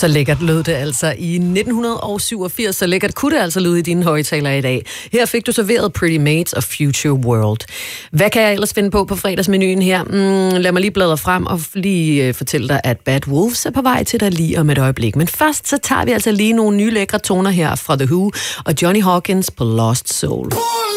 Så lækkert lød det altså i 1987, så lækkert kunne det altså lyde i dine højtalere i dag. Her fik du serveret Pretty Mates og Future World. Hvad kan jeg ellers finde på fredagsmenuen her? Lad mig lige bladre frem og lige fortælle dig, at Bad Wolves er på vej til dig lige om et øjeblik. Men først så tager vi altså lige nogle nye lækre toner her fra The Who og Johnny Hawkins på Lost Soul.